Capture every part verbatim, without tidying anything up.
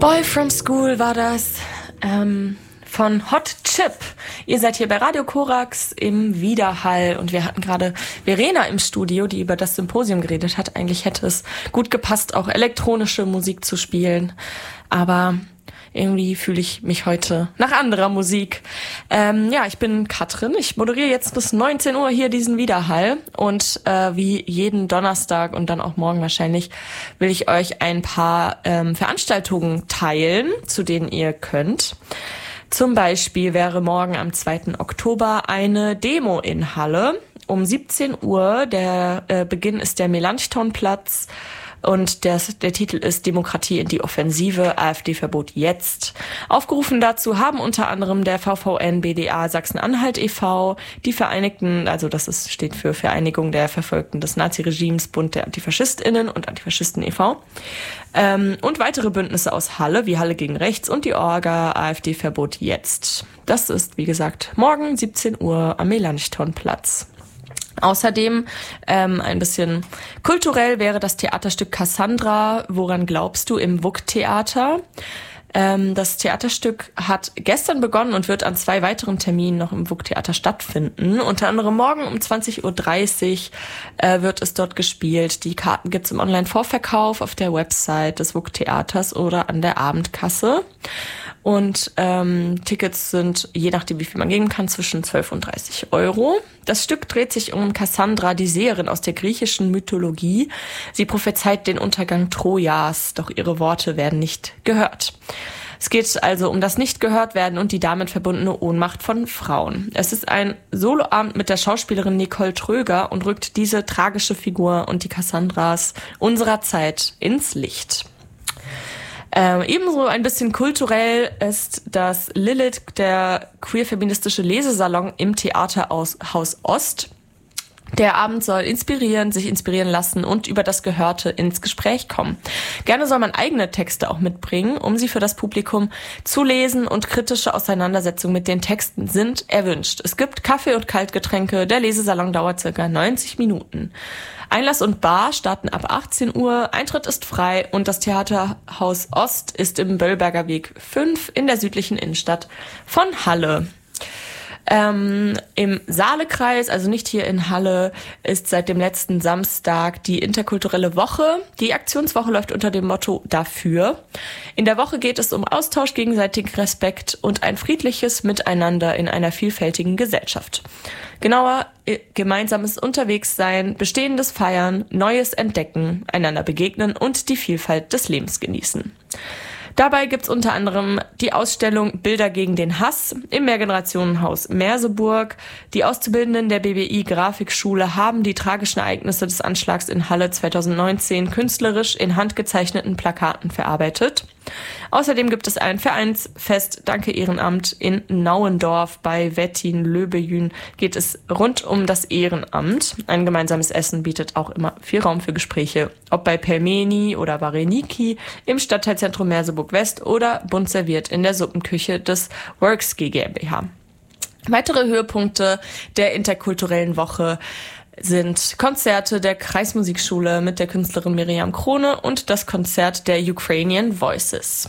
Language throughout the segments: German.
Boy from School war das, ähm, von Hot Chip. Ihr seid hier bei Radio Korax im Widerhall und wir hatten gerade Verena im Studio, die über das Symposium geredet hat. Eigentlich hätte es gut gepasst, auch elektronische Musik zu spielen, aber irgendwie fühle ich mich heute nach anderer Musik. Ähm, ja, ich bin Katrin. Ich moderiere jetzt bis neunzehn Uhr hier diesen Widerhall. Und äh, wie jeden Donnerstag und dann auch morgen wahrscheinlich will ich euch ein paar ähm, Veranstaltungen teilen, zu denen ihr könnt. Zum Beispiel wäre morgen am zweiten Oktober eine Demo in Halle um siebzehn Uhr. Der äh, Beginn ist der Melanchthonplatz. Und der, der Titel ist Demokratie in die Offensive, AfD-Verbot jetzt. Aufgerufen dazu haben unter anderem der V V N B D A Sachsen-Anhalt e V, die Vereinigten, also das ist, steht für Vereinigung der Verfolgten des Naziregimes, Bund der AntifaschistInnen und Antifaschisten e V, ähm, und weitere Bündnisse aus Halle, wie Halle gegen Rechts und die Orga AfD-Verbot jetzt. Das ist, wie gesagt, morgen siebzehn Uhr am Melanchthonplatz. Außerdem ähm, ein bisschen kulturell wäre das Theaterstück Cassandra, woran glaubst du, im W U K-Theater. Ähm, das Theaterstück hat gestern begonnen und wird an zwei weiteren Terminen noch im W U K-Theater stattfinden. Unter anderem morgen um zwanzig Uhr dreißig äh, wird es dort gespielt. Die Karten gibt's im Online-Vorverkauf auf der Website des W U K-Theaters oder an der Abendkasse. Und ähm, Tickets sind, je nachdem wie viel man geben kann, zwischen zwölf und dreißig Euro. Das Stück dreht sich um Cassandra, die Seherin aus der griechischen Mythologie. Sie prophezeit den Untergang Trojas, doch ihre Worte werden nicht gehört. Es geht also um das Nicht-Gehört-Werden und die damit verbundene Ohnmacht von Frauen. Es ist ein Soloabend mit der Schauspielerin Nicole Tröger und rückt diese tragische Figur und die Cassandras unserer Zeit ins Licht. Ähm, ebenso ein bisschen kulturell ist das Lilith, der queer-feministische Lesesalon im Theaterhaus Ost. Der Abend soll inspirieren, sich inspirieren lassen und über das Gehörte ins Gespräch kommen. Gerne soll man eigene Texte auch mitbringen, um sie für das Publikum zu lesen, und kritische Auseinandersetzungen mit den Texten sind erwünscht. Es gibt Kaffee und Kaltgetränke, der Lesesalon dauert circa neunzig Minuten. Einlass und Bar starten ab achtzehn Uhr, Eintritt ist frei und das Theaterhaus Ost ist im Böllberger Weg fünf in der südlichen Innenstadt von Halle. Ähm, im Saalekreis, also nicht hier in Halle, ist seit dem letzten Samstag die interkulturelle Woche. Die Aktionswoche läuft unter dem Motto Dafür. In der Woche geht es um Austausch, gegenseitigen Respekt und ein friedliches Miteinander in einer vielfältigen Gesellschaft. Genauer, gemeinsames Unterwegssein, Bestehendes feiern, Neues entdecken, einander begegnen und die Vielfalt des Lebens genießen. Dabei gibt's unter anderem die Ausstellung Bilder gegen den Hass im Mehrgenerationenhaus Merseburg. Die Auszubildenden der B B I Grafikschule haben die tragischen Ereignisse des Anschlags in Halle zweitausendneunzehn künstlerisch in handgezeichneten Plakaten verarbeitet. Außerdem gibt es ein Vereinsfest Danke Ehrenamt in Nauendorf. Bei Wettin-Löbejün geht es rund um das Ehrenamt. Ein gemeinsames Essen bietet auch immer viel Raum für Gespräche, ob bei Pelmeni oder Vareniki im Stadtteilzentrum Merseburg West oder bunt serviert in der Suppenküche des Works GmbH. Weitere Höhepunkte der interkulturellen Woche sind Konzerte der Kreismusikschule mit der Künstlerin Miriam Krone und das Konzert der Ukrainian Voices.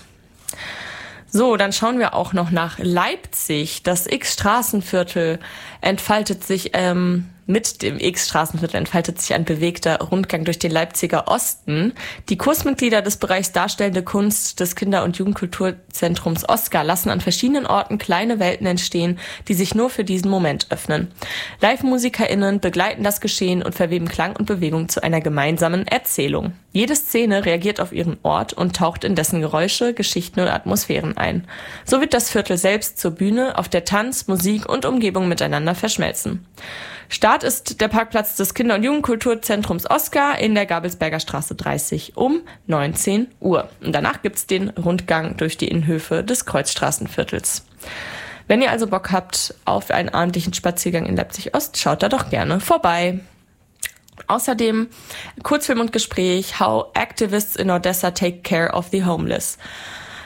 So, dann schauen wir auch noch nach Leipzig. Das X-Straßenviertel entfaltet sich, ähm, mit dem X-Straßenviertel entfaltet sich ein bewegter Rundgang durch den Leipziger Osten. Die Kursmitglieder des Bereichs Darstellende Kunst des Kinder- und Jugendkulturzentrums Oskar lassen an verschiedenen Orten kleine Welten entstehen, die sich nur für diesen Moment öffnen. Live-MusikerInnen begleiten das Geschehen und verweben Klang und Bewegung zu einer gemeinsamen Erzählung. Jede Szene reagiert auf ihren Ort und taucht in dessen Geräusche, Geschichten und Atmosphären ein. So wird das Viertel selbst zur Bühne, auf der Tanz, Musik und Umgebung miteinander verschmelzen. Start ist der Parkplatz des Kinder- und Jugendkulturzentrums Oskar in der Gabelsberger Straße dreißig um neunzehn Uhr. Und danach gibt's den Rundgang durch die Innenhöfe des Kreuzstraßenviertels. Wenn ihr also Bock habt auf einen abendlichen Spaziergang in Leipzig-Ost, schaut da doch gerne vorbei. Außerdem Kurzfilm und Gespräch How Activists in Odessa Take Care of the Homeless.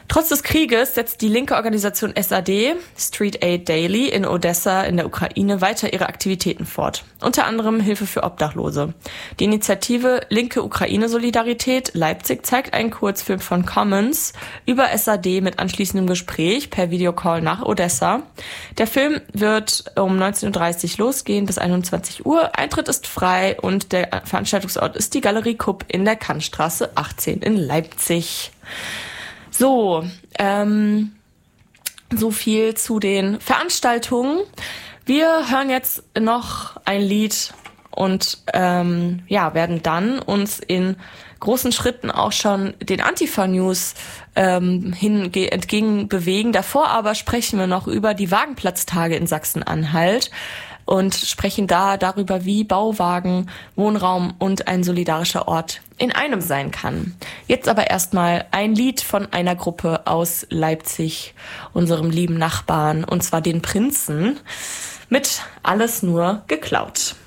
Trotz des Krieges setzt die linke Organisation S A D, Street Aid Daily, in Odessa in der Ukraine weiter ihre Aktivitäten fort. Unter anderem Hilfe für Obdachlose. Die Initiative Linke Ukraine-Solidarität Leipzig zeigt einen Kurzfilm von Commons über S A D mit anschließendem Gespräch per Videocall nach Odessa. Der Film wird um neunzehn Uhr dreißig losgehen bis einundzwanzig Uhr. Eintritt ist frei und der Veranstaltungsort ist die Galerie Kupp in der Kantstraße achtzehn in Leipzig. So, ähm, so viel zu den Veranstaltungen. Wir hören jetzt noch ein Lied und ähm, ja, werden dann uns in großen Schritten auch schon den Antifa-News ähm, hinge- entgegen bewegen. Davor aber sprechen wir noch über die Wagenplatztage in Sachsen-Anhalt und sprechen da darüber, wie Bauwagen, Wohnraum und ein solidarischer Ort in einem sein kann. Jetzt aber erstmal ein Lied von einer Gruppe aus Leipzig, unserem lieben Nachbarn, und zwar den Prinzen, mit Alles nur geklaut.